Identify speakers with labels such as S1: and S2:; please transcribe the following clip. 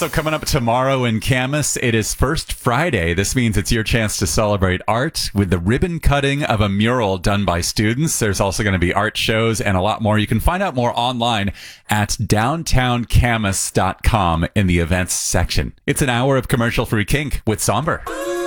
S1: So coming up tomorrow in Camas, it is First Friday. This means it's your chance to celebrate art with the ribbon cutting of a mural done by students. There's also going to be art shows and a lot more. You can find out more online at downtowncamas.com in the events section. It's an hour of commercial-free kink with Somber.